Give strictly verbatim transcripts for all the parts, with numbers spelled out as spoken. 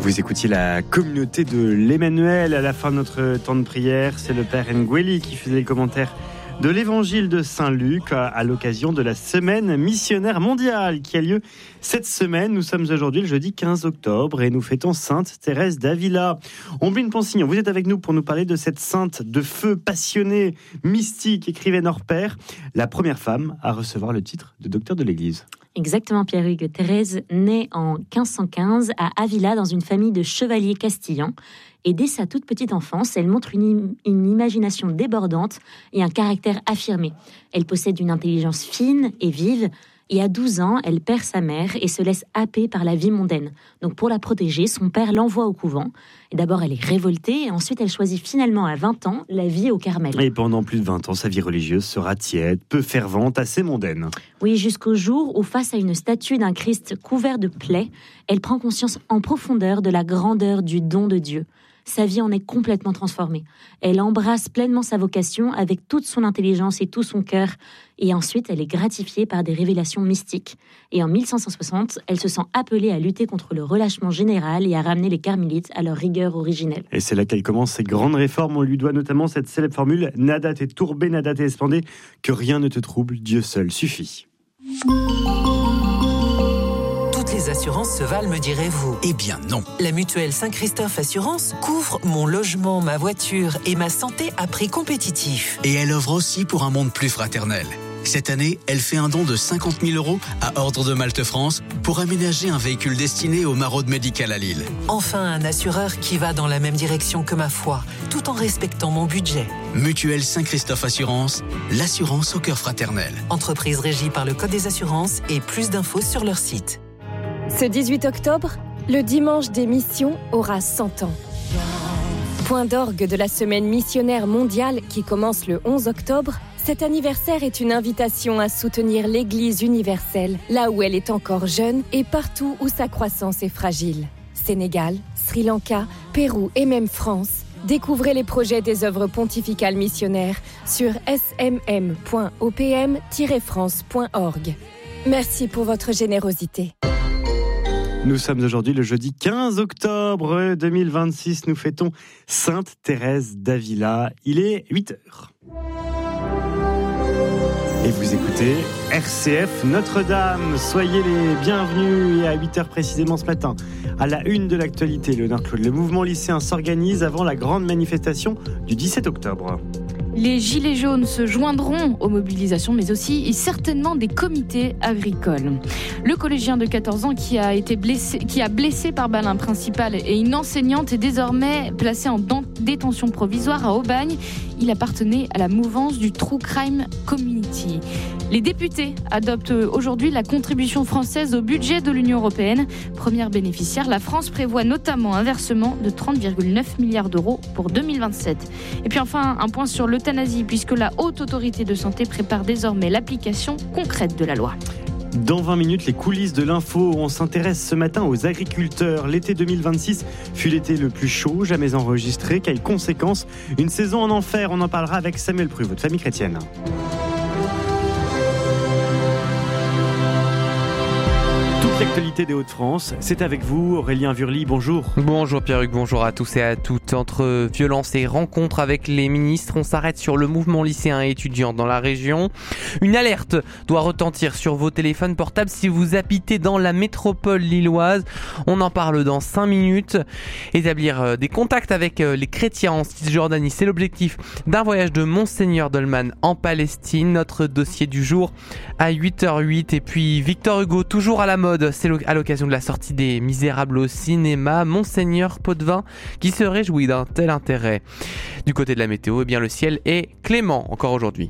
Vous écoutiez la communauté de l'Emmanuel à la fin de notre temps de prière. C'est le Père Ngueli qui faisait les commentaires de l'évangile de Saint-Luc à l'occasion de la semaine missionnaire mondiale qui a lieu cette semaine. Nous sommes aujourd'hui le jeudi quinze octobre et nous fêtons Sainte Thérèse d'Avila. Ombline Ponsignon, vous êtes avec nous pour nous parler de cette sainte de feu passionnée, mystique, écrivaine hors pair, la première femme à recevoir le titre de docteur de l'Église. Exactement, Pierre-Hugues. Thérèse naît en quinze cent quinze à Avila dans une famille de chevaliers castillans. Et dès sa toute petite enfance, elle montre une, une imagination débordante et un caractère affirmé. Elle possède une intelligence fine et vive. Et à douze ans, elle perd sa mère et se laisse happer par la vie mondaine. Donc pour la protéger, son père l'envoie au couvent. Et d'abord, elle est révoltée et ensuite, elle choisit finalement à vingt ans la vie au Carmel. Et pendant plus de vingt ans, sa vie religieuse sera tiède, peu fervente, assez mondaine. Oui, jusqu'au jour où, face à une statue d'un Christ couvert de plaies, elle prend conscience en profondeur de la grandeur du don de Dieu. Sa vie en est complètement transformée. Elle embrasse pleinement sa vocation avec toute son intelligence et tout son cœur. Et ensuite, elle est gratifiée par des révélations mystiques. Et en mille cinq cent soixante, elle se sent appelée à lutter contre le relâchement général et à ramener les carmélites à leur rigueur originelle. Et c'est là qu'elle commence ses grandes réformes. On lui doit notamment cette célèbre formule « Nada te turbe, nada te espande », que rien ne te trouble, Dieu seul suffit. Les assurances se valent, me direz-vous? Eh bien non. La mutuelle Saint-Christophe Assurance couvre mon logement, ma voiture et ma santé à prix compétitif. Et elle offre aussi pour un monde plus fraternel. Cette année, elle fait un don de cinquante mille euros à Ordre de Malte France pour aménager un véhicule destiné au Maraude Médical à Lille. Enfin, un assureur qui va dans la même direction que ma foi, tout en respectant mon budget. Mutuelle Saint-Christophe Assurance, l'assurance au cœur fraternel. Entreprise régie par le Code des assurances et plus d'infos sur leur site. Ce dix-huit octobre, le dimanche des missions aura cent ans. Point d'orgue de la semaine missionnaire mondiale qui commence le onze octobre, cet anniversaire est une invitation à soutenir l'Église universelle, là où elle est encore jeune et partout où sa croissance est fragile. Sénégal, Sri Lanka, Pérou et même France. Découvrez les projets des œuvres pontificales missionnaires sur s m m point o p m tiret france point org. Merci pour votre générosité. Nous sommes aujourd'hui le jeudi quinze octobre deux mille vingt-six. Nous fêtons Sainte Thérèse d'Avila. Il est huit heures. Et vous écoutez R C F Notre-Dame. Soyez les bienvenus. Et à huit heures précisément ce matin, à la une de l'actualité, Léonard Claude, le mouvement lycéen s'organise avant la grande manifestation du dix-sept octobre. Les gilets jaunes se joindront aux mobilisations, mais aussi et certainement des comités agricoles. Le collégien de quatorze ans qui a été blessé, qui a blessé par balle un principal et une enseignante est désormais placé en détention provisoire à Aubagne. Il appartenait à la mouvance du True Crime Community. Les députés adoptent aujourd'hui la contribution française au budget de l'Union européenne. Première bénéficiaire, la France prévoit notamment un versement de trente virgule neuf milliards d'euros pour deux mille vingt-sept. Et puis enfin, un point sur l'euthanasie, puisque la Haute Autorité de Santé prépare désormais l'application concrète de la loi. Dans vingt minutes, les coulisses de l'info. On s'intéresse ce matin aux agriculteurs. L'été deux mille vingt-six fut l'été le plus chaud jamais enregistré. Quelles conséquences? Une saison en enfer. On en parlera avec Samuel Pru, votre famille chrétienne. L'actualité des Hauts-de-France, c'est avec vous, Aurélien Vurly, bonjour. Bonjour Pierre-Hugues, bonjour à tous et à toutes. Entre violences et rencontres avec les ministres, on s'arrête sur le mouvement lycéen et étudiant dans la région. Une alerte doit retentir sur vos téléphones portables si vous habitez dans la métropole lilloise. On en parle dans cinq minutes. Établir des contacts avec les chrétiens en Cisjordanie, c'est l'objectif d'un voyage de Monseigneur Dolman en Palestine. Notre dossier du jour à huit heures huit. Et puis Victor Hugo, toujours à la mode. C'est à l'occasion de la sortie des Misérables au cinéma, Monseigneur Potvin qui se réjouit d'un tel intérêt. Du côté de la météo, eh bien le ciel est clément encore aujourd'hui.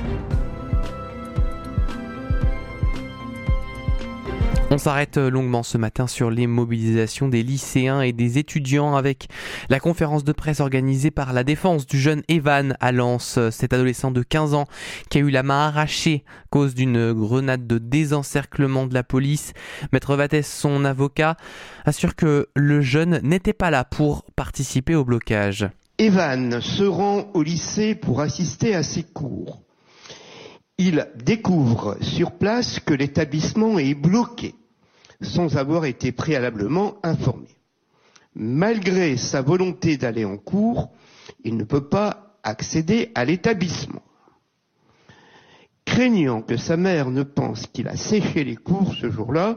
On s'arrête longuement ce matin sur les mobilisations des lycéens et des étudiants avec la conférence de presse organisée par la défense du jeune Evan à Lens, cet adolescent de quinze ans qui a eu la main arrachée à cause d'une grenade de désencerclement de la police. Maître Vattès, son avocat, assure que le jeune n'était pas là pour participer au blocage. Evan se rend au lycée pour assister à ses cours. Il découvre sur place que l'établissement est bloqué, sans avoir été préalablement informé. Malgré sa volonté d'aller en cours, il ne peut pas accéder à l'établissement. Craignant que sa mère ne pense qu'il a séché les cours ce jour-là,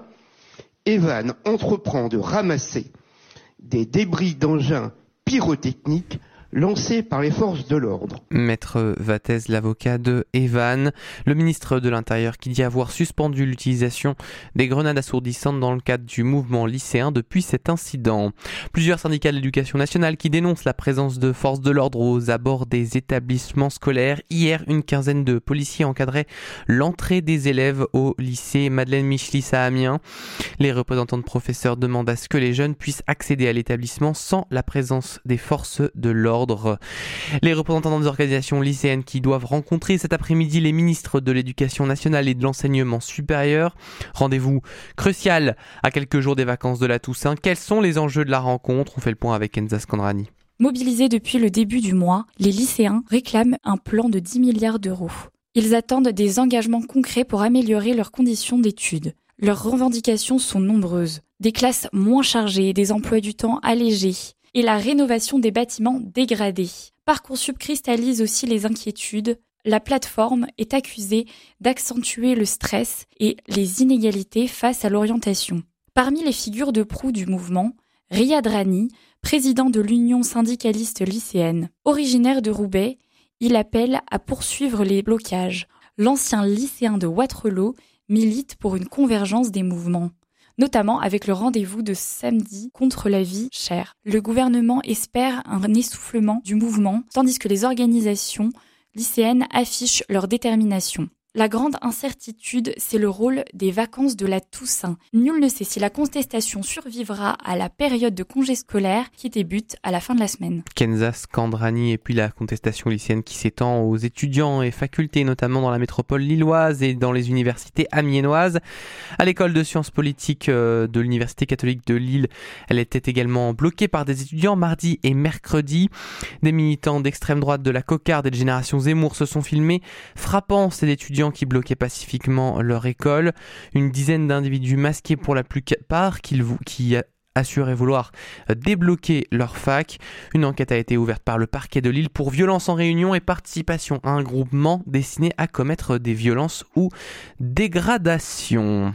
Evan entreprend de ramasser des débris d'engins pyrotechniques lancés par les forces de l'ordre. Maître Vattez, l'avocat de Evan, le ministre de l'Intérieur qui dit avoir suspendu l'utilisation des grenades assourdissantes dans le cadre du mouvement lycéen depuis cet incident. Plusieurs syndicats de l'éducation nationale qui dénoncent la présence de forces de l'ordre aux abords des établissements scolaires. Hier, une quinzaine de policiers encadraient l'entrée des élèves au lycée Madeleine Michelis à Amiens. Les représentants de professeurs demandent à ce que les jeunes puissent accéder à l'établissement sans la présence des forces de l'ordre. Les représentants des organisations lycéennes qui doivent rencontrer cet après-midi les ministres de l'Éducation nationale et de l'enseignement supérieur. Rendez-vous crucial à quelques jours des vacances de la Toussaint. Quels sont les enjeux de la rencontre ? On fait le point avec Kenza Scandrani. Mobilisés depuis le début du mois, les lycéens réclament un plan de dix milliards d'euros. Ils attendent des engagements concrets pour améliorer leurs conditions d'études. Leurs revendications sont nombreuses. Des classes moins chargées, des emplois du temps allégés et la rénovation des bâtiments dégradés. Parcoursup cristallise aussi les inquiétudes. La plateforme est accusée d'accentuer le stress et les inégalités face à l'orientation. Parmi les figures de proue du mouvement, Riyad Rani, président de l'Union syndicaliste lycéenne. Originaire de Roubaix, il appelle à poursuivre les blocages. L'ancien lycéen de Wattrelos milite pour une convergence des mouvements, notamment avec le rendez-vous de samedi contre la vie chère. Le gouvernement espère un essoufflement du mouvement, tandis que les organisations lycéennes affichent leur détermination. La grande incertitude, c'est le rôle des vacances de la Toussaint. Nul ne sait si la contestation survivra à la période de congé scolaire qui débute à la fin de la semaine. Kenza Scandrani, et puis la contestation lycéenne qui s'étend aux étudiants et facultés, notamment dans la métropole lilloise et dans les universités amiénoises. À l'école de sciences politiques de l'Université catholique de Lille, elle était également bloquée par des étudiants mardi et mercredi. Des militants d'extrême droite de la cocarde et de Génération Zemmour se sont filmés frappant ces étudiants qui bloquaient pacifiquement leur école. Une dizaine d'individus masqués pour la plupart qui, qui assuraient vouloir débloquer leur fac. Une enquête a été ouverte par le parquet de Lille pour violence en réunion et participation à un groupement destiné à commettre des violences ou dégradations.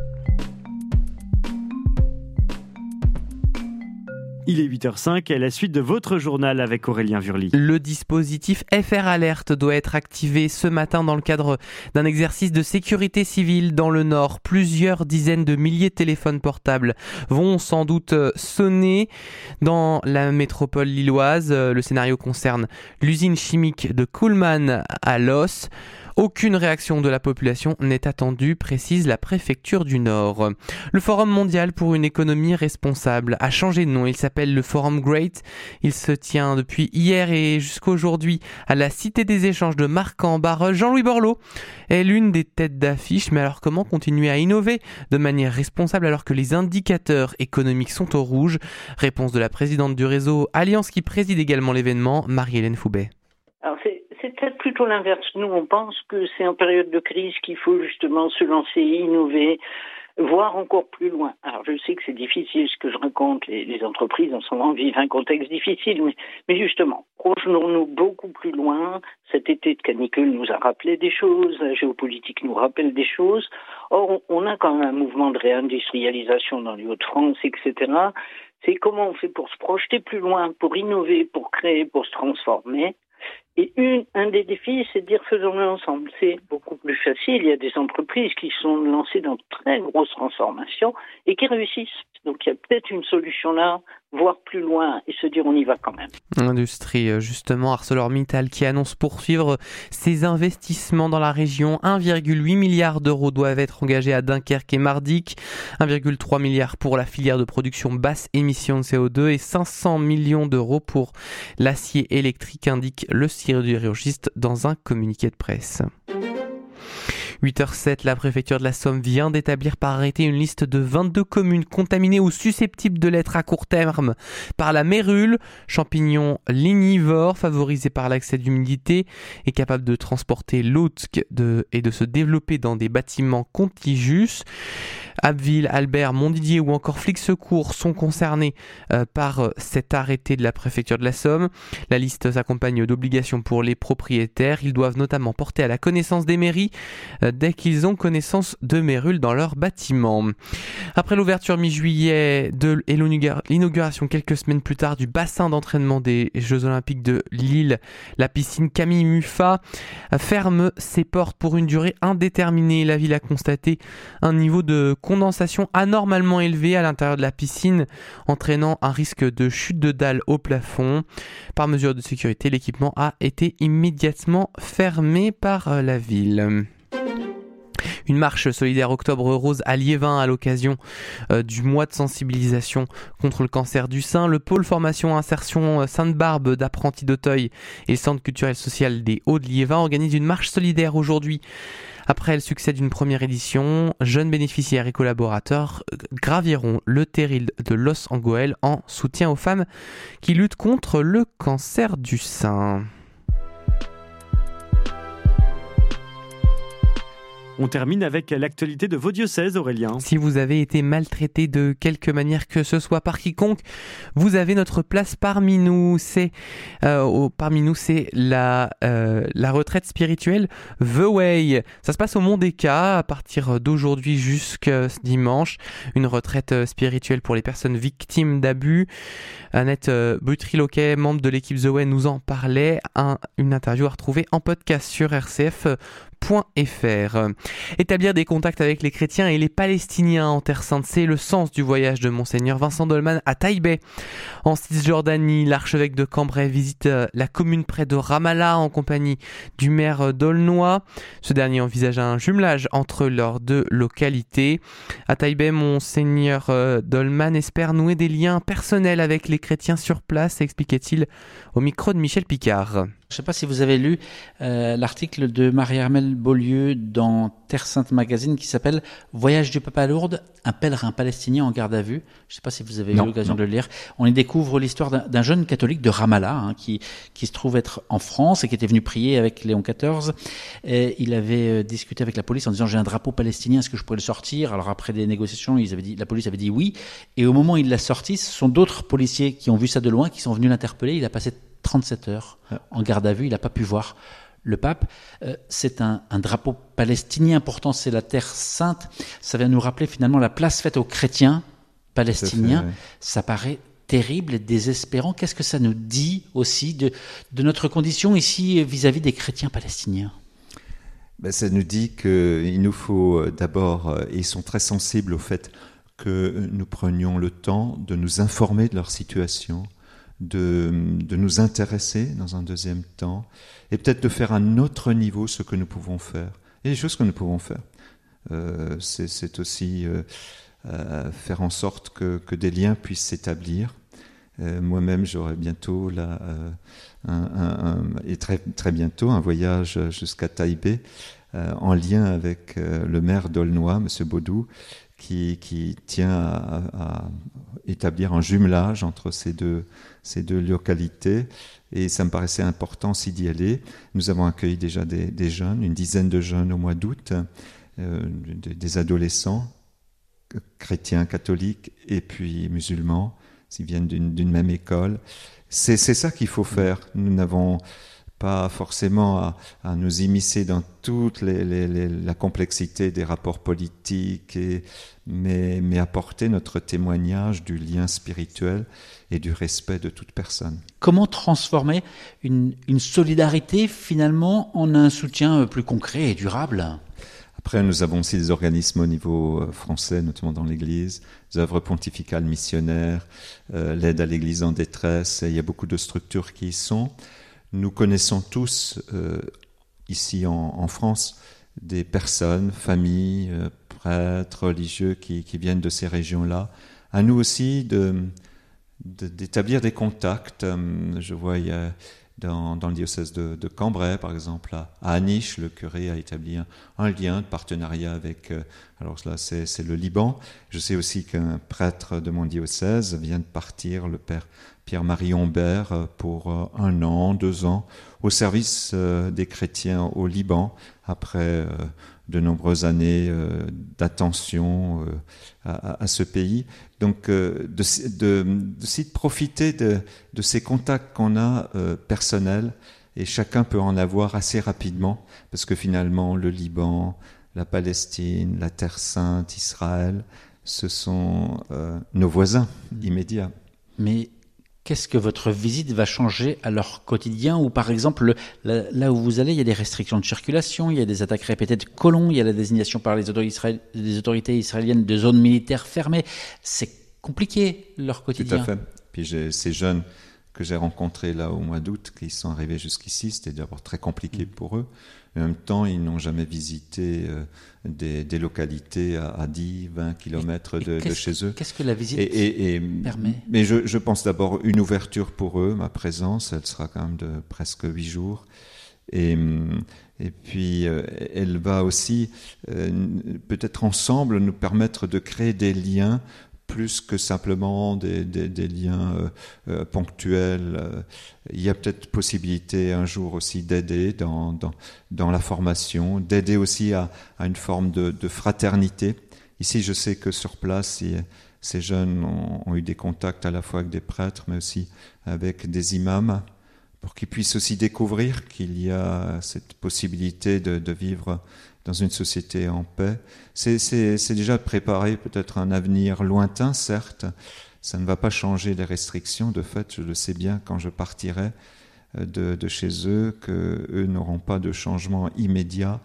Il est huit heures cinq et la suite de votre journal avec Aurélien Vurly. Le dispositif F R Alert doit être activé ce matin dans le cadre d'un exercice de sécurité civile dans le Nord. Plusieurs dizaines de milliers de téléphones portables vont sans doute sonner dans la métropole lilloise. Le scénario concerne l'usine chimique de Kuhlmann à Los. Aucune réaction de la population n'est attendue, précise la préfecture du Nord. Le Forum mondial pour une économie responsable a changé de nom. Il s'appelle le Forum Great. Il se tient depuis hier et jusqu'aujourd'hui à la Cité des Échanges de Marcq-en-Barœul. Jean-Louis Borloo est l'une des têtes d'affiche. Mais alors comment continuer à innover de manière responsable alors que les indicateurs économiques sont au rouge ? Réponse de la présidente du réseau Alliance qui préside également l'événement, Marie-Hélène Foubet. Alors c'est, c'est peut-être plutôt l'inverse. Nous, on pense que c'est en période de crise qu'il faut justement se lancer, innover, voir encore plus loin. Alors je sais que c'est difficile ce que je raconte, les, les entreprises en ce moment vivent un contexte difficile, mais, mais justement, projetons-nous beaucoup plus loin. Cet été de canicule nous a rappelé des choses, la géopolitique nous rappelle des choses. Or, on, on a quand même un mouvement de réindustrialisation dans les Hauts-de-France, et cetera. C'est comment on fait pour se projeter plus loin, pour innover, pour créer, pour se transformer. Et une, un des défis, c'est de dire faisons-le ensemble. C'est beaucoup plus facile. Il y a des entreprises qui sont lancées dans de très grosses transformations et qui réussissent. Donc il y a peut-être une solution là, voir plus loin et se dire on y va quand même. Industrie, justement, ArcelorMittal qui annonce poursuivre ses investissements dans la région. un virgule huit milliard d'euros doivent être engagés à Dunkerque et Mardic. un virgule trois milliard pour la filière de production basse émission de C O deux et cinq cents millions d'euros pour l'acier électrique, indique le sidérurgiste dans un communiqué de presse. huit heures zéro sept, la préfecture de la Somme vient d'établir par arrêté une liste de vingt-deux communes contaminées ou susceptibles de l'être à court terme par la mérule, champignon lignivore favorisé par l'accès d'humidité et capable de transporter l'eau de, et de se développer dans des bâtiments contigus. Abbeville, Albert, Montdidier ou encore Flics Secours sont concernés euh, par cet arrêté de la préfecture de la Somme. La liste s'accompagne d'obligations pour les propriétaires. Ils doivent notamment porter à la connaissance des mairies euh, dès qu'ils ont connaissance de mérules dans leur bâtiment. Après l'ouverture mi-juillet de, et l'inauguration quelques semaines plus tard du bassin d'entraînement des Jeux Olympiques de Lille, la piscine Camille Muffat ferme ses portes pour une durée indéterminée. La ville a constaté un niveau de condensation anormalement élevée à l'intérieur de la piscine, entraînant un risque de chute de dalles au plafond. Par mesure de sécurité, l'équipement a été immédiatement fermé par la ville. Une marche solidaire Octobre Rose à Liévin à l'occasion euh, du mois de sensibilisation contre le cancer du sein. Le pôle formation insertion Sainte-Barbe d'Apprentis d'Auteuil et le centre culturel social des Hauts de Liévin organisent une marche solidaire aujourd'hui. Après le succès d'une première édition, jeunes bénéficiaires et collaborateurs graviront le terril de Los Angoel en soutien aux femmes qui luttent contre le cancer du sein. On termine avec l'actualité de vos diocèses, Aurélien. Si vous avez été maltraité de quelque manière que ce soit par quiconque, vous avez notre place parmi nous. C'est euh, au, parmi nous, c'est la euh, la retraite spirituelle The Way. Ça se passe au Mont des Cas à partir d'aujourd'hui jusqu'à dimanche. Une retraite spirituelle pour les personnes victimes d'abus. Annette euh, Butry-Loquet, membre de l'équipe The Way, nous en parlait. Un, une interview à retrouver en podcast sur r c f point f r. Établir des contacts avec les chrétiens et les Palestiniens en Terre Sainte, c'est le sens du voyage de Monseigneur Vincent Dolman à Taïbé. En Cisjordanie, l'archevêque de Cambrai visite la commune près de Ramallah en compagnie du maire d'Aulnoy. Ce dernier envisage un jumelage entre leurs deux localités. À Taïbé, Monseigneur Dolman espère nouer des liens personnels avec les chrétiens sur place, expliquait-il au micro de Michel Picard. Je ne sais pas si vous avez lu euh, l'article de Marie-Armelle Beaulieu dans Terre Sainte Magazine qui s'appelle « Voyage du pape à Lourdes, un pèlerin palestinien en garde à vue ». Je ne sais pas si vous avez non, eu l'occasion non. de le lire. On y découvre l'histoire d'un, d'un jeune catholique de Ramallah hein, qui, qui se trouve être en France et qui était venu prier avec Léon quatorze. Et il avait discuté avec la police en disant « J'ai un drapeau palestinien, est-ce que je pourrais le sortir ?» Alors après des négociations, ils avaient dit, la police avait dit oui. Et au moment où il l'a sorti, ce sont d'autres policiers qui ont vu ça de loin, qui sont venus l'interpeller. Il a passé trente-sept heures en garde à vue, il n'a pas pu voir le pape. Euh, c'est un, un drapeau palestinien, pourtant c'est la terre sainte. Ça vient nous rappeler finalement la place faite aux chrétiens palestiniens. Fait, ouais. Ça paraît terrible et désespérant. Qu'est-ce que ça nous dit aussi de, de notre condition ici vis-à-vis des chrétiens palestiniens ? Ben, ça nous dit qu'il nous faut d'abord, et ils sont très sensibles au fait que nous prenions le temps de nous informer de leur situation, De, de nous intéresser dans un deuxième temps et peut-être de faire à notre niveau ce que nous pouvons faire. Et les choses que nous pouvons faire, euh, c'est, c'est aussi euh, euh, faire en sorte que, que des liens puissent s'établir. Euh, moi-même, j'aurai bientôt là, euh, un, un, un, et très, très bientôt un voyage jusqu'à Taïbé euh, en lien avec euh, le maire d'Aulnoy, M. Baudou, Qui, qui tient à, à établir un jumelage entre ces deux, ces deux localités. Et ça me paraissait important aussi d'y aller. Nous avons accueilli déjà des, des jeunes, une dizaine de jeunes au mois d'août, euh, des, des adolescents, chrétiens, catholiques et puis musulmans, s'ils viennent d'une, d'une même école. C'est, c'est ça qu'il faut faire. Nous n'avons pas forcément à, à nous immiscer dans toute les, les, les, la complexité des rapports politiques, et, mais, mais apporter notre témoignage du lien spirituel et du respect de toute personne. Comment transformer une, une solidarité finalement en un soutien plus concret et durable ? Après, nous avons aussi des organismes au niveau français, notamment dans l'Église, des œuvres pontificales missionnaires, euh, l'aide à l'Église en détresse, et il y a beaucoup de structures qui y sont. Nous connaissons tous, euh, ici en, en France, des personnes, familles, euh, prêtres, religieux qui, qui viennent de ces régions-là. À nous aussi de, de, d'établir des contacts. Je vois, il y a Dans, dans le diocèse de, de Cambrai, par exemple, à, à Aniche, le curé a établi un, un lien de partenariat avec, euh, alors là c'est, c'est le Liban. Je sais aussi qu'un prêtre de mon diocèse vient de partir, le père Pierre-Marie Humbert, pour euh, un an, deux ans, au service euh, des chrétiens au Liban, après euh, de nombreuses années euh, d'attention euh, à, à ce pays. Donc, euh, de, de, de, de profiter de, de ces contacts qu'on a euh, personnels, et chacun peut en avoir assez rapidement, parce que finalement, le Liban, la Palestine, la Terre Sainte, Israël, ce sont euh, nos voisins immédiats. Mais qu'est-ce que votre visite va changer à leur quotidien? Ou par exemple, là, là où vous allez, il y a des restrictions de circulation, il y a des attaques répétées de colons, il y a la désignation par les autorités, israél... les autorités israéliennes de zones militaires fermées. C'est compliqué, leur quotidien. Tout à fait. Puis j'ai ces jeunes que j'ai rencontrés là au mois d'août, qui sont arrivés jusqu'ici, c'était d'abord très compliqué pour eux. En même temps, ils n'ont jamais visité euh, des, des localités à, à dix, vingt kilomètres de, de chez eux. Qu'est-ce que la visite et, et, et, permet? Mais je, je pense d'abord une ouverture pour eux, ma présence, elle sera quand même de presque huit jours. Et, et puis, euh, elle va aussi, euh, peut-être ensemble, nous permettre de créer des liens plus que simplement des, des, des liens euh, euh, ponctuels. Euh, il y a peut-être possibilité un jour aussi d'aider dans, dans, dans la formation, d'aider aussi à, à une forme de, de fraternité. Ici, je sais que sur place, il, ces jeunes ont, ont eu des contacts à la fois avec des prêtres, mais aussi avec des imams, pour qu'ils puissent aussi découvrir qu'il y a cette possibilité de, de vivre dans une société en paix. C'est, c'est, c'est déjà préparer peut-être un avenir lointain, certes. Ça ne va pas changer les restrictions. De fait, je le sais bien quand je partirai de, de chez eux, qu'eux n'auront pas de changement immédiat,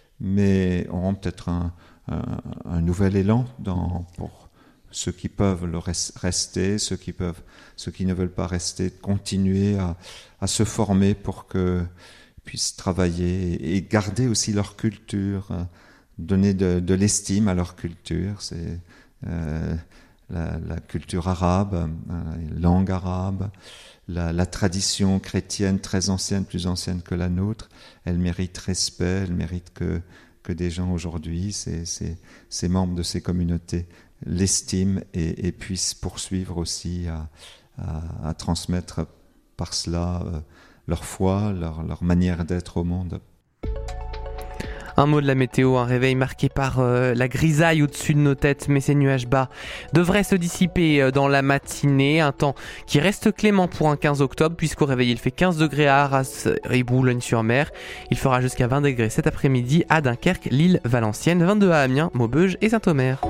mais auront peut-être un, un, un nouvel élan dans, pour ceux qui peuvent le rester, ceux qui, peuvent, ceux qui ne veulent pas rester, continuer à, à se former pour que puissent travailler et garder aussi leur culture, donner de, de l'estime à leur culture. C'est euh, la, la culture arabe, la langue arabe, la, la tradition chrétienne très ancienne, plus ancienne que la nôtre. Elle mérite respect, elle mérite que, que des gens aujourd'hui, ces, ces, ces membres de ces communautés, l'estiment et, et puissent poursuivre aussi à, à, à transmettre par cela euh, leur foi, leur, leur manière d'être au monde. Un mot de la météo, un réveil marqué par euh, la grisaille au-dessus de nos têtes, mais ces nuages bas devraient se dissiper euh, dans la matinée. Un temps qui reste clément pour un quinze octobre, puisqu'au réveil il fait quinze degrés à Arras et Boulogne-sur-Mer. Il fera jusqu'à vingt degrés cet après-midi à Dunkerque, Lille, Valenciennes, vingt-deux à Amiens, Maubeuge et Saint-Omer.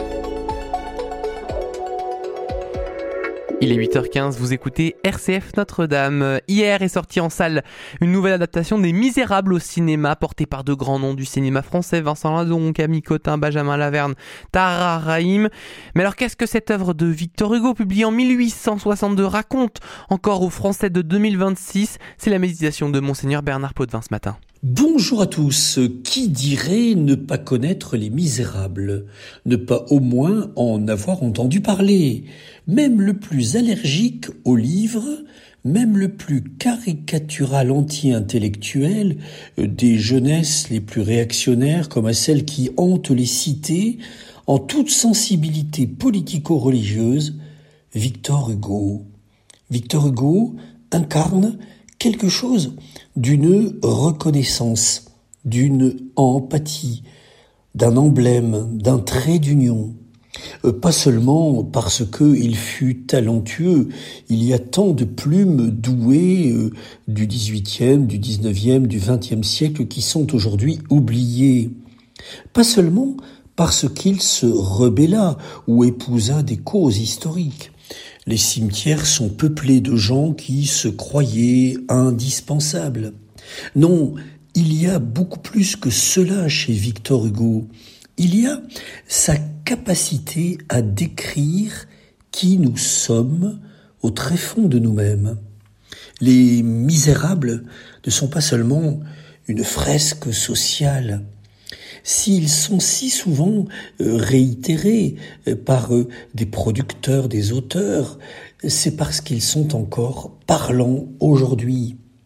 Il est huit heures quinze, vous écoutez R C F Notre-Dame. Hier est sortie en salle une nouvelle adaptation des Misérables au cinéma, portée par de grands noms du cinéma français, Vincent Lindon, Camille Cotin, Benjamin Laverne, Tahar Rahim. Mais alors qu'est-ce que cette œuvre de Victor Hugo, publiée en mille huit cent soixante-deux, raconte encore aux Français de deux mille vingt-six? C'est la méditation de Monseigneur Bernard Potvin ce matin. Bonjour à tous. Qui dirait ne pas connaître les Misérables, ne pas au moins en avoir entendu parler? Même le plus allergique au livre, même le plus caricatural anti-intellectuel, des jeunesses les plus réactionnaires comme à celles qui hantent les cités, en toute sensibilité politico-religieuse, Victor Hugo. Victor Hugo incarne quelque chose d'une reconnaissance, d'une empathie, d'un emblème, d'un trait d'union. Euh, pas seulement parce qu'il fut talentueux, il y a tant de plumes douées euh, du dix-huitième, du dix-neuvième, du vingtième siècle qui sont aujourd'hui oubliées. Pas seulement parce qu'il se rebella ou épousa des causes historiques. Les cimetières sont peuplés de gens qui se croyaient indispensables. Non, il y a beaucoup plus que cela chez Victor Hugo. Il y a sa capacité à décrire qui nous sommes au tréfonds de nous-mêmes. Les Misérables ne sont pas seulement une fresque sociale. S'ils sont si souvent réitérés par des producteurs, des auteurs, c'est parce qu'ils sont encore parlants aujourd'hui.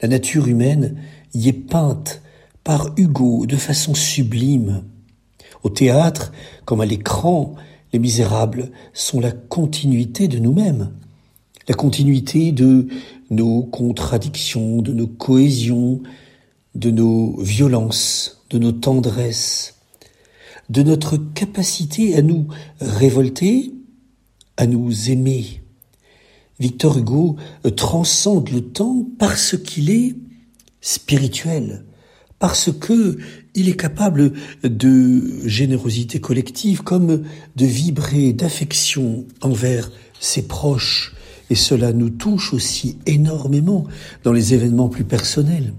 La nature humaine y est peinte par Hugo de façon sublime. Au théâtre, comme à l'écran, Les Misérables sont la continuité de nous-mêmes, la continuité de nos contradictions, de nos cohésions, de nos violences, de nos tendresses, de notre capacité à nous révolter, à nous aimer. Victor Hugo transcende le temps parce qu'il est spirituel, parce que il est capable de générosité collective comme de vibrer d'affection envers ses proches, et cela nous touche aussi énormément dans les événements plus personnels.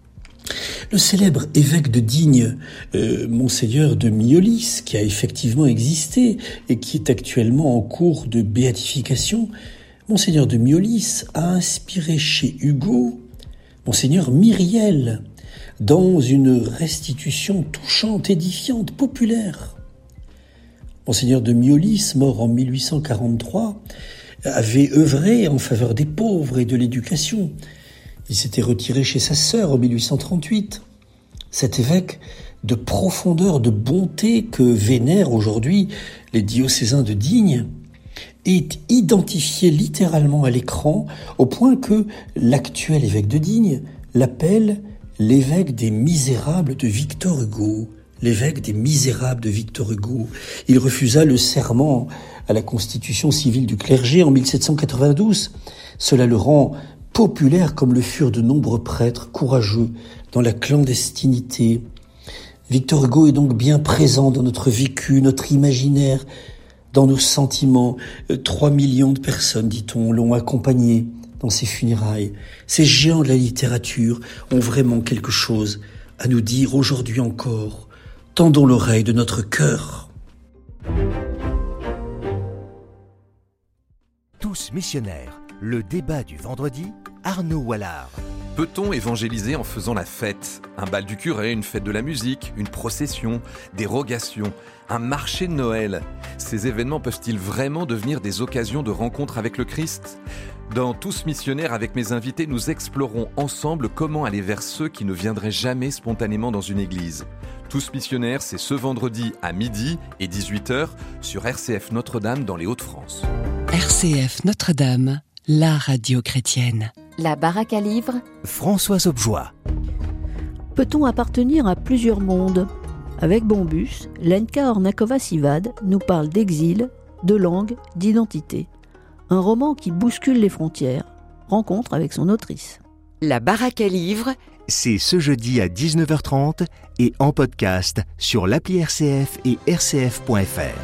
Le célèbre évêque de Digne, euh, Monseigneur de Miolis, qui a effectivement existé et qui est actuellement en cours de béatification, Monseigneur de Miolis a inspiré chez Hugo Monseigneur Myriel dans une restitution touchante, édifiante, populaire. Monseigneur de Miolis, mort en mille huit cent quarante-trois, avait œuvré en faveur des pauvres et de l'éducation. Il s'était retiré chez sa sœur en mille huit cent trente-huit. Cet évêque de profondeur, de bonté que vénèrent aujourd'hui les diocésains de Digne est identifié littéralement à l'écran au point que l'actuel évêque de Digne l'appelle l'évêque des Misérables de Victor Hugo. L'évêque des Misérables de Victor Hugo. Il refusa le serment à la constitution civile du clergé en mille sept cent quatre-vingt-douze. Cela le rend populaire comme le furent de nombreux prêtres courageux dans la clandestinité. Victor Hugo est donc bien présent dans notre vécu, notre imaginaire, dans nos sentiments. Trois millions de personnes, dit-on, l'ont accompagné dans ses funérailles. Ces géants de la littérature ont vraiment quelque chose à nous dire aujourd'hui encore. Tendons l'oreille de notre cœur. Tous missionnaires, le débat du vendredi, Arnaud Wallard. Peut-on évangéliser en faisant la fête ? Un bal du curé, une fête de la musique, une procession, des rogations, un marché de Noël. Ces événements peuvent-ils vraiment devenir des occasions de rencontre avec le Christ ? Dans Tous missionnaires, avec mes invités, nous explorons ensemble comment aller vers ceux qui ne viendraient jamais spontanément dans une église. Tous missionnaires, c'est ce vendredi à midi et dix-huit heures sur R C F Notre-Dame dans les Hauts-de-France. R C F Notre-Dame, la radio chrétienne. La baraque à livres, Françoise Objoie. Peut-on appartenir à plusieurs mondes ? Avec Bombus, Lenka Ornakova-Sivad nous parle d'exil, de langue, d'identité. Un roman qui bouscule les frontières. Rencontre avec son autrice. La baraque à livres, c'est ce jeudi à dix-neuf heures trente et en podcast sur l'appli R C F et R C F point F R.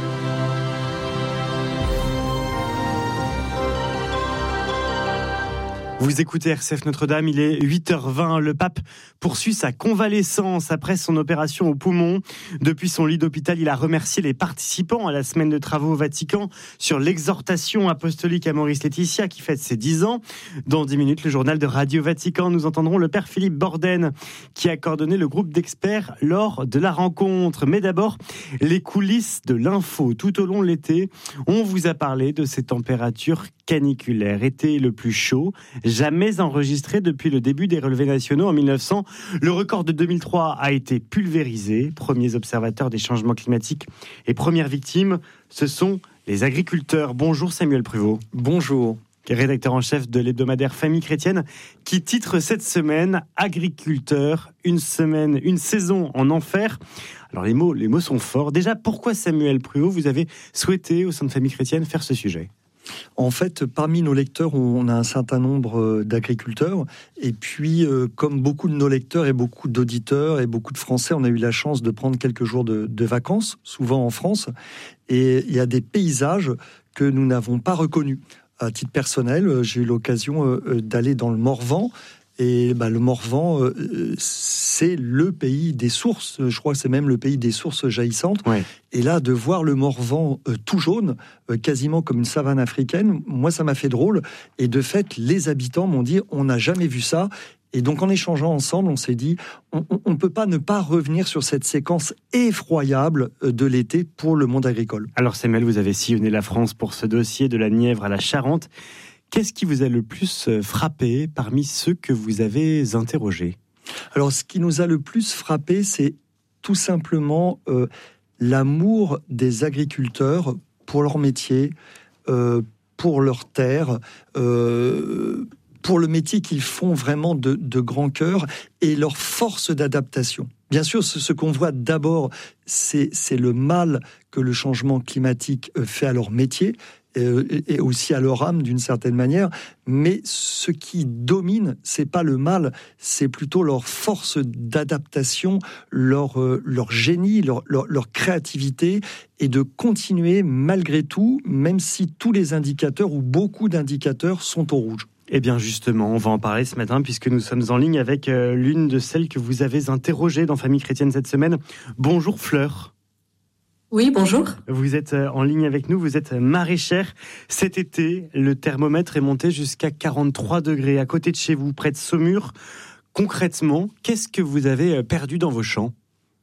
Vous écoutez R C F Notre-Dame, il est huit heures vingt. Le pape poursuit sa convalescence après son opération au poumon. Depuis son lit d'hôpital, il a remercié les participants à la semaine de travaux au Vatican sur l'exhortation apostolique à Maurice Laetitia qui fête ses dix ans. Dans dix minutes, le journal de Radio Vatican, nous entendrons le père Philippe Borden qui a coordonné le groupe d'experts lors de la rencontre. Mais d'abord, les coulisses de l'info. Tout au long de l'été, on vous a parlé de ces températures caniculaires. Été le plus chaud jamais enregistré depuis le début des relevés nationaux en mille neuf cents. Le record de deux mille trois a été pulvérisé. Premiers observateurs des changements climatiques et premières victimes, ce sont les agriculteurs. Bonjour Samuel Pruvot. Bonjour. Rédacteur en chef de l'hebdomadaire Famille Chrétienne, qui titre cette semaine « Agriculteurs, une semaine, une saison en enfer ». Alors les mots, les mots sont forts. Déjà, pourquoi Samuel Pruvot, vous avez souhaité au sein de Famille Chrétienne faire ce sujet ? En fait, parmi nos lecteurs, on a un certain nombre d'agriculteurs. Et puis, euh, comme beaucoup de nos lecteurs et beaucoup d'auditeurs et beaucoup de Français, on a eu la chance de prendre quelques jours de, de vacances, souvent en France. Et il y a des paysages que nous n'avons pas reconnus. À titre personnel, j'ai eu l'occasion euh, d'aller dans le Morvan. Et bah, le Morvan, euh, c'est le pays des sources. Je crois que c'est même le pays des sources jaillissantes. Ouais. Et là, de voir le Morvan euh, tout jaune, euh, quasiment comme une savane africaine, moi, ça m'a fait drôle. Et de fait, les habitants m'ont dit, on n'a jamais vu ça. Et donc, en échangeant ensemble, on s'est dit, on ne peut pas ne pas revenir sur cette séquence effroyable de l'été pour le monde agricole. Alors, Samuel, vous avez sillonné la France pour ce dossier de la Nièvre à la Charente. Qu'est-ce qui vous a le plus frappé parmi ceux que vous avez interrogés ? Alors, ce qui nous a le plus frappé, c'est tout simplement euh, l'amour des agriculteurs pour leur métier, euh, pour leur terre, euh, pour le métier qu'ils font vraiment de, de grand cœur et leur force d'adaptation. Bien sûr, ce, ce qu'on voit d'abord, c'est, c'est le mal que le changement climatique fait à leur métier euh, et aussi à leur âme d'une certaine manière. Mais ce qui domine, c'est pas le mal, c'est plutôt leur force d'adaptation, leur, euh, leur génie, leur, leur, leur créativité et de continuer malgré tout, même si tous les indicateurs ou beaucoup d'indicateurs sont au rouge. Eh bien justement, on va en parler ce matin puisque nous sommes en ligne avec euh, l'une de celles que vous avez interrogées dans Famille Chrétienne cette semaine. Bonjour Fleur. Oui, bonjour. Vous êtes euh, en ligne avec nous, vous êtes maraîchère. Cet été, le thermomètre est monté jusqu'à quarante-trois degrés à côté de chez vous, près de Saumur. Concrètement, qu'est-ce que vous avez perdu dans vos champs ?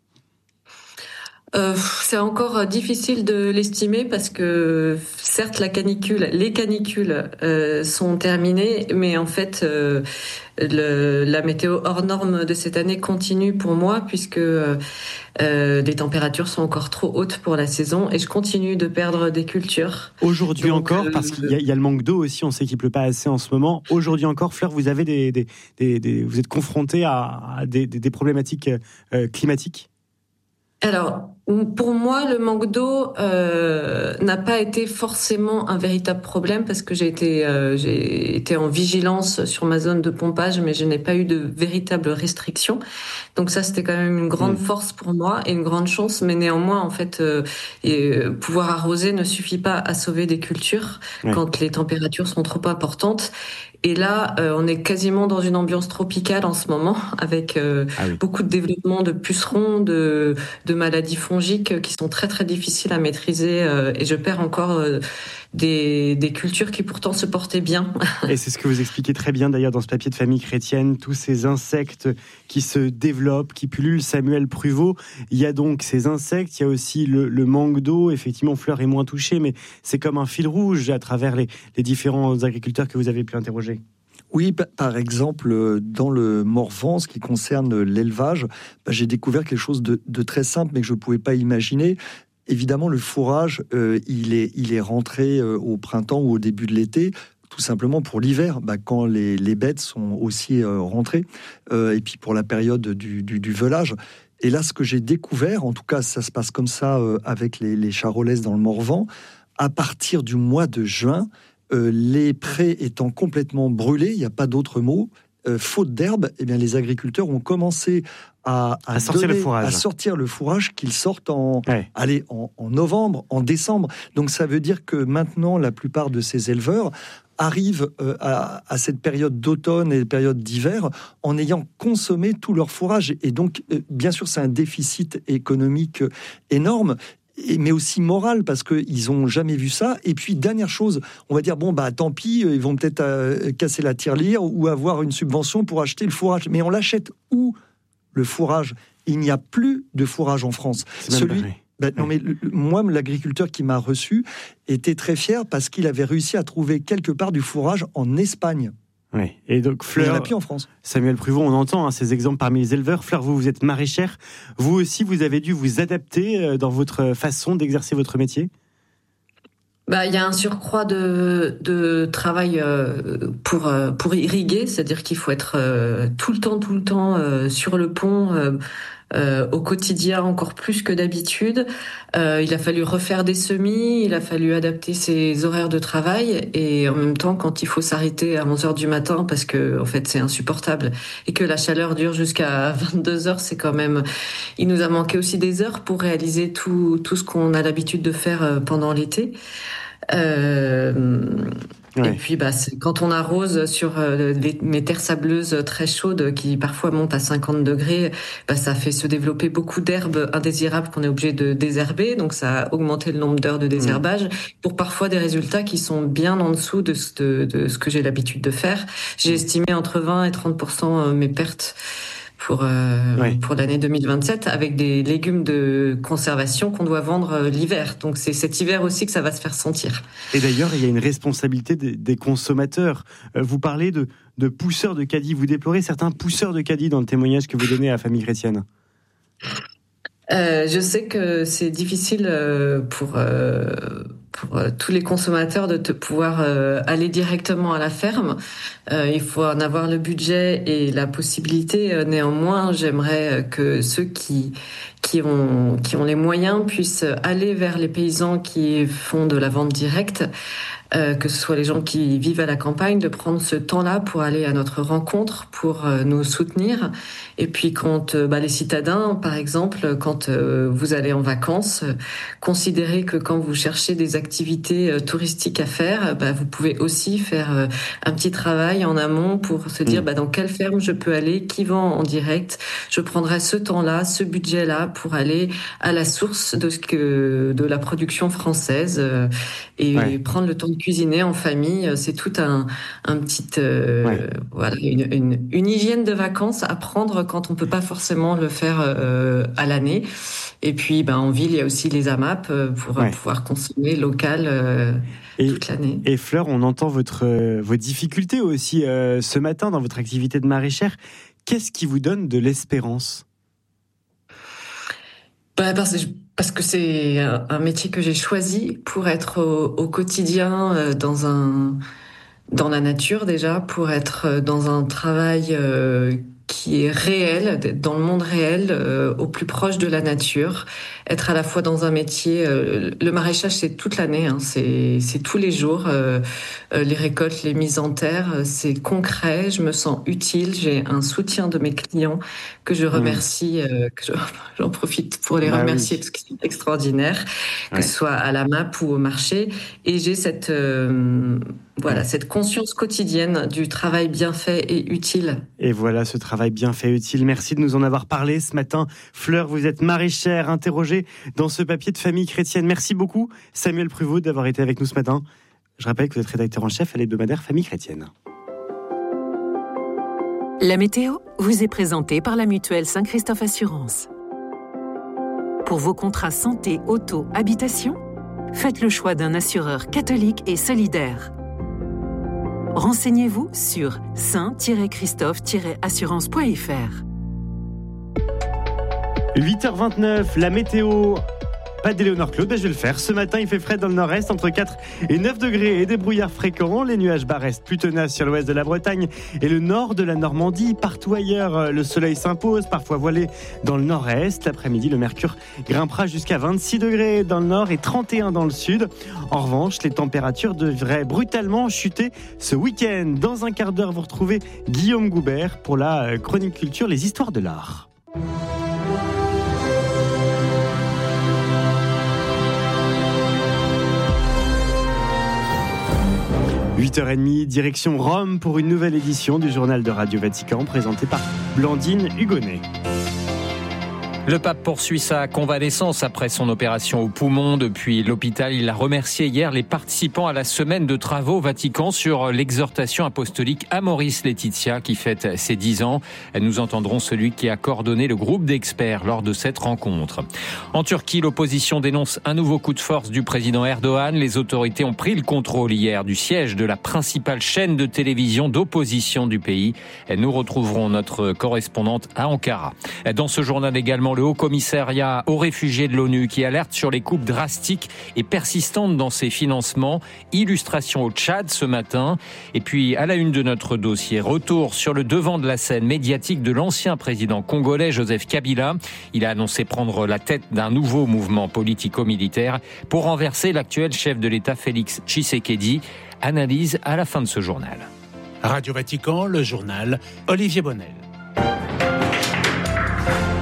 Euh, c'est encore difficile de l'estimer parce que certes la canicule, les canicules euh, sont terminées, mais en fait euh, le, la météo hors norme de cette année continue pour moi puisque euh, les températures sont encore trop hautes pour la saison et je continue de perdre des cultures. Aujourd'hui Donc, encore, euh, parce qu'il y a, il y a le manque d'eau aussi, on sait qu'il pleut pas assez en ce moment. Aujourd'hui encore, Fleur, vous avez des, des, des, des vous êtes confrontée à, à des, des, des problématiques euh, climatiques ? Alors, pour moi, le manque d'eau euh, n'a pas été forcément un véritable problème parce que j'ai été, euh, j'ai été en vigilance sur ma zone de pompage, mais je n'ai pas eu de véritable restriction. Donc ça, c'était quand même une grande mmh. force pour moi et une grande chance. Mais néanmoins, en fait, euh, et, euh, pouvoir arroser ne suffit pas à sauver des cultures mmh. quand les températures sont trop importantes. Et là, euh, on est quasiment dans une ambiance tropicale en ce moment, avec euh, ah oui. beaucoup de développement de pucerons, de, de maladies fongiques qui sont très très difficiles à maîtriser. Euh, et je perds encore euh, des, des cultures qui pourtant se portaient bien. Et c'est ce que vous expliquez très bien d'ailleurs dans ce papier de Famille Chrétienne, tous ces insectes qui se développent, qui pullulent. Samuel Pruvot, il y a donc ces insectes, il y a aussi le, le manque d'eau. Effectivement, Fleur est moins touchée, mais c'est comme un fil rouge à travers les, les différents agriculteurs que vous avez pu interroger. Oui, par exemple, dans le Morvan, ce qui concerne l'élevage, bah, j'ai découvert quelque chose de, de très simple, mais que je ne pouvais pas imaginer. Évidemment, le fourrage, euh, il est, il est rentré euh, au printemps ou au début de l'été, tout simplement pour l'hiver, bah, quand les, les bêtes sont aussi euh, rentrées, euh, et puis pour la période du, du, du veulage. Et là, ce que j'ai découvert, en tout cas, ça se passe comme ça euh, avec les, les charolaises dans le Morvan, à partir du mois de juin, Euh, les prés étant complètement brûlés, il n'y a pas d'autre mot, euh, faute d'herbe, eh bien, les agriculteurs ont commencé à, à, à, sortir, donner, le fourrage. à sortir le fourrage qu'ils sortent en, ouais. allez, en, en novembre, en décembre. Donc ça veut dire que maintenant, la plupart de ces éleveurs arrivent euh, à, à cette période d'automne et période d'hiver en ayant consommé tout leur fourrage. Et donc, euh, bien sûr, c'est un déficit économique énorme. Et, mais aussi moral, parce qu'ils n'ont jamais vu ça. Et puis, dernière chose, on va dire, bon, bah tant pis, ils vont peut-être euh, casser la tirelire ou avoir une subvention pour acheter le fourrage. Mais on l'achète où, le fourrage ? Il n'y a plus de fourrage en France. C'est Celui, ben, non, mais le, moi, l'agriculteur qui m'a reçu était très fier parce qu'il avait réussi à trouver quelque part du fourrage en Espagne. Oui. Et donc Fleur, il n'y en a plus en France. Samuel Pruvot, on entend hein, ces exemples parmi les éleveurs. Fleur, vous, vous êtes maraîchère. Vous aussi, vous avez dû vous adapter dans votre façon d'exercer votre métier ? Bah, il y a un surcroît de, de travail euh, pour, euh, pour irriguer, c'est-à-dire qu'il faut être euh, tout le temps, tout le temps euh, sur le pont, euh, euh, au quotidien encore plus que d'habitude. Euh, il a fallu refaire des semis, il a fallu adapter ses horaires de travail et en même temps, quand il faut s'arrêter à onze heures du matin parce que en fait c'est insupportable et que la chaleur dure jusqu'à vingt-deux heures, c'est quand même... Il nous a manqué aussi des heures pour réaliser tout, tout ce qu'on a l'habitude de faire pendant l'été. Euh, ouais. Et puis, bah, c'est, quand on arrose sur euh, les, mes terres sableuses très chaudes qui parfois montent à cinquante degrés, bah, ça fait se développer beaucoup d'herbes indésirables qu'on est obligé de désherber. Donc, ça a augmenté le nombre d'heures de désherbage mmh. pour parfois des résultats qui sont bien en dessous de ce, de, de ce que j'ai l'habitude de faire. J'ai estimé entre vingt et trente pour cent mes pertes pour euh, ouais. pour l'année deux mille vingt-sept, avec des légumes de conservation qu'on doit vendre euh, l'hiver. Donc c'est cet hiver aussi que ça va se faire sentir. Et d'ailleurs, il y a une responsabilité des, des consommateurs. Euh, vous parlez de, de pousseurs de caddies. Vous déplorez certains pousseurs de caddies dans le témoignage que vous donnez à la famille chrétienne. Euh, je sais que c'est difficile euh, pour euh, pour euh, tous les consommateurs de te pouvoir euh, aller directement à la ferme. Euh, il faut en avoir le budget et la possibilité. Euh, néanmoins, j'aimerais que ceux qui qui ont qui ont les moyens puissent aller vers les paysans qui font de la vente directe. Euh, que ce soit les gens qui vivent à la campagne, de prendre ce temps-là pour aller à notre rencontre, pour euh, nous soutenir. Et puis quand euh, bah, les citadins, par exemple, quand euh, vous allez en vacances, euh, considérez que quand vous cherchez des activités euh, touristiques à faire, bah, vous pouvez aussi faire euh, un petit travail en amont pour se dire mmh. bah, dans quelle ferme je peux aller, qui vend en direct. Je prendrai ce temps-là, ce budget-là pour aller à la source de ce que de la production française euh, et ouais. prendre le temps de cuisiner en famille. C'est tout un, un petit, euh, ouais. voilà, une, une, une hygiène de vacances à prendre quand on peut pas forcément le faire euh, à l'année. Et puis, ben, en ville, il y a aussi les A M A P pour ouais. pouvoir consommer local euh, et, toute l'année. Et Fleur, on entend votre, euh, vos difficultés aussi euh, ce matin dans votre activité de maraîchère. Qu'est-ce qui vous donne de l'espérance ? Bah, parce, parce que c'est un métier que j'ai choisi pour être au, au quotidien dans un dans la nature déjà, pour être dans un travail euh, qui est réel, dans le monde réel, euh, au plus proche de la nature, être à la fois dans un métier. Euh, le maraîchage, c'est toute l'année, hein, c'est c'est tous les jours. Euh, euh, les récoltes, les mises en terre, c'est concret. Je me sens utile. J'ai un soutien de mes clients que je remercie. Mmh. Euh, que je, j'en profite pour les bah remercier oui. parce qu'ils sont extraordinaires, que ouais. ce soit à la M A P ou au marché. Et j'ai cette euh, voilà, cette conscience quotidienne du travail bien fait et utile. Et voilà ce travail bien fait et utile. Merci de nous en avoir parlé ce matin. Fleur, vous êtes maraîchère, interrogée dans ce papier de Famille chrétienne. Merci beaucoup, Samuel Pruvot, d'avoir été avec nous ce matin. Je rappelle que vous êtes rédacteur en chef à l'hebdomadaire Famille chrétienne. La météo vous est présentée par la mutuelle Saint-Christophe Assurance. Pour vos contrats santé, auto, habitation, faites le choix d'un assureur catholique et solidaire. Renseignez-vous sur saint christophe assurance point f r. huit heures vingt-neuf, la météo. Pas d'Éléonore Claude, ben je vais le faire. Ce matin, il fait frais dans le nord-est, entre quatre et neuf degrés et des brouillards fréquents. Les nuages bas restent plus tenaces sur l'ouest de la Bretagne et le nord de la Normandie. Partout ailleurs, le soleil s'impose, parfois voilé dans le nord-est. L'après-midi, le mercure grimpera jusqu'à vingt-six degrés dans le nord et trente et un dans le sud. En revanche, les températures devraient brutalement chuter ce week-end. Dans un quart d'heure, vous retrouvez Guillaume Goubert pour la chronique culture, les histoires de l'art. huit heures trente, direction Rome pour une nouvelle édition du journal de Radio Vatican présenté par Blandine Hugonnet. Le pape poursuit sa convalescence après son opération au poumon. Depuis l'hôpital, il a remercié hier les participants à la semaine de travaux au Vatican sur l'exhortation apostolique Amoris Laetitia qui fête ses dix ans. Nous entendrons celui qui a coordonné le groupe d'experts lors de cette rencontre. En Turquie, l'opposition dénonce un nouveau coup de force du président Erdogan. Les autorités ont pris le contrôle hier du siège de la principale chaîne de télévision d'opposition du pays. Nous retrouverons notre correspondante à Ankara. Dans ce journal également, le Haut-Commissariat aux réfugiés de l'ONU qui alerte sur les coupes drastiques et persistantes dans ses financements. Illustration au Tchad ce matin. Et puis, à la une de notre dossier, retour sur le devant de la scène médiatique de l'ancien président congolais Joseph Kabila. Il a annoncé prendre la tête d'un nouveau mouvement politico-militaire pour renverser l'actuel chef de l'État Félix Tshisekedi. Analyse à la fin de ce journal. Radio Vatican, le journal, Olivier Bonnel.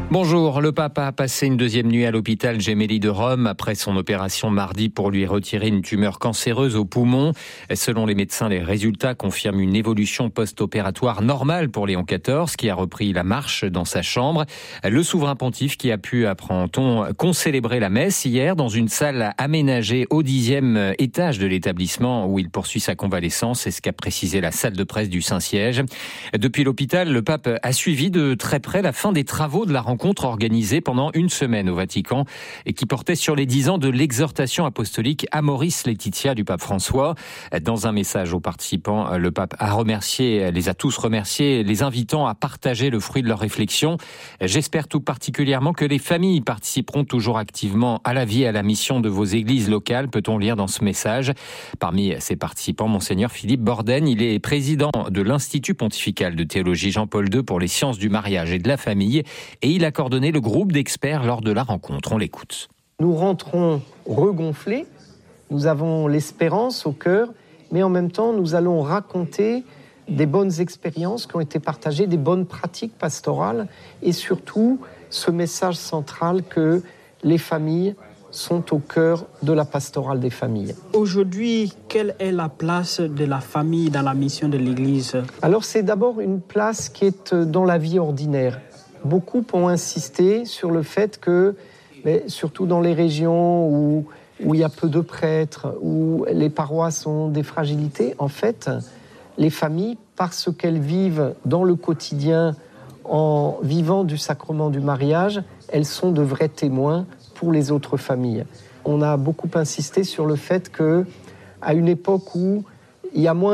Bonjour, le pape a passé une deuxième nuit à l'hôpital Gemelli de Rome après son opération mardi pour lui retirer une tumeur cancéreuse au poumon. Selon les médecins, les résultats confirment une évolution post-opératoire normale pour Léon quatorze qui a repris la marche dans sa chambre. Le souverain pontife qui a pu, apprend-on, concélébrer la messe hier dans une salle aménagée au dixième étage de l'établissement où il poursuit sa convalescence, c'est ce qu'a précisé la salle de presse du Saint-Siège. Depuis l'hôpital, le pape a suivi de très près la fin des travaux de la rencontre organisée pendant une semaine au Vatican et qui portait sur les dix ans de l'exhortation apostolique Amoris Laetitia du pape François. Dans un message aux participants, le pape a remercié, les a tous remerciés, les invitant à partager le fruit de leurs réflexions. J'espère tout particulièrement que les familles participeront toujours activement à la vie et à la mission de vos églises locales, peut-on lire dans ce message. Parmi ces participants, Monseigneur Philippe Borden, il est président de l'Institut pontifical de théologie Jean-Paul deux pour les sciences du mariage et de la famille et il a coordonné le groupe d'experts lors de la rencontre. On l'écoute. Nous rentrons regonflés, nous avons l'espérance au cœur, mais en même temps, nous allons raconter des bonnes expériences qui ont été partagées, des bonnes pratiques pastorales et surtout ce message central que les familles sont au cœur de la pastorale des familles. Aujourd'hui, quelle est la place de la famille dans la mission de l'Église ? Alors c'est d'abord une place qui est dans la vie ordinaire. Beaucoup ont insisté sur le fait que, mais surtout dans les régions où, où il y a peu de prêtres, où les paroisses ont des fragilités, en fait, les familles, parce qu'elles vivent dans le quotidien en vivant du sacrement du mariage, elles sont de vrais témoins pour les autres familles. On a beaucoup insisté sur le fait qu'à une époque où il y a moins